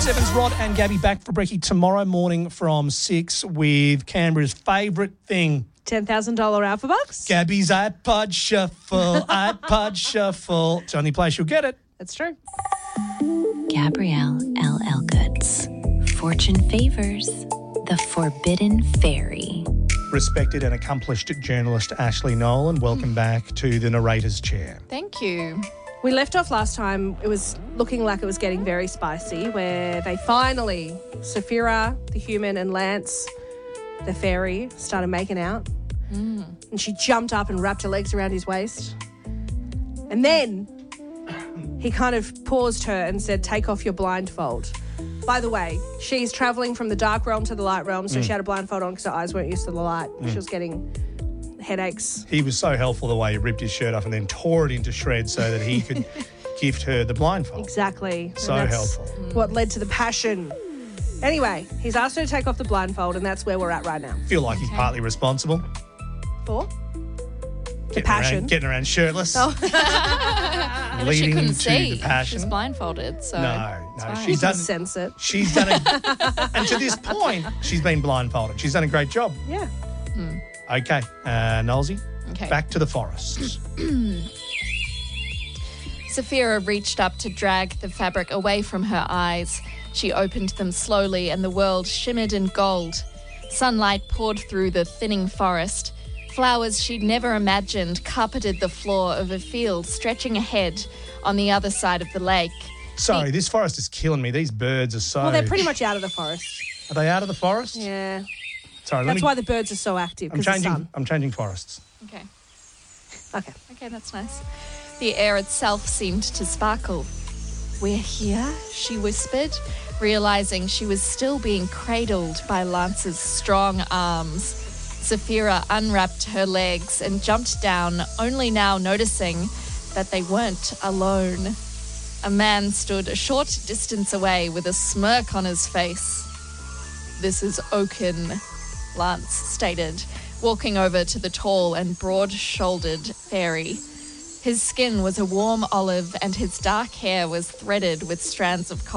Sevens, Rod and Gabby back for brekkie tomorrow morning from 6 with Canberra's favourite thing. $10,000 Alpha Bucks. Gabby's iPod Shuffle, iPod Shuffle. It's the only place you'll get it. That's true. Gabrielle L. Elgoods. Fortune favors the Forbidden Fairy. Respected and accomplished journalist Ashley Nolan, welcome back to the narrator's chair. Thank you. We left off last time. It was looking like it was getting very spicy, where they finally, Saphira, the human, and Lance, the fairy, started making out. And she jumped up and wrapped her legs around his waist. And then he kind of paused her and said, "Take off your blindfold." By the way, she's travelling from the dark realm to the light realm, so she had a blindfold on because her eyes weren't used to the light. She was getting headaches. He was so helpful the way he ripped his shirt off and then tore it into shreds so that he could gift her the blindfold. Exactly. So And that's helpful. what led to the passion. Anyway, he's asked her to take off the blindfold, and that's where we're at right now. Feel like he's partly responsible. For? Getting passion. around shirtless. Oh. But she Leading couldn't to see. the passion. She's blindfolded, so No, it's fine. she's You done. can sense it. She's done it, and to this point, she's been blindfolded. She's done a great job. Yeah. Okay, Nolsey, Okay. back to the forests. Saphira reached up to drag the fabric away from her eyes. She opened them slowly and the world shimmered in gold. Sunlight poured through the thinning forest. Flowers she'd never imagined carpeted the floor of a field stretching ahead on the other side of the lake. Sorry, this forest is killing me. These birds are so... Well, they're pretty much out of the forest. Are they out of the forest? Yeah. Sorry, That's why the birds are so active, because of the sun. I'm changing forests. Okay. Okay. Okay, that's nice. The air itself seemed to sparkle. "We're here," she whispered, realizing she was still being cradled by Lance's strong arms. Saphira unwrapped her legs and jumped down, only now noticing that they weren't alone. A man stood a short distance away with a smirk on his face. "This is Oaken," Lance stated, walking over to the tall and broad-shouldered fairy. His skin was a warm olive and his dark hair was threaded with strands of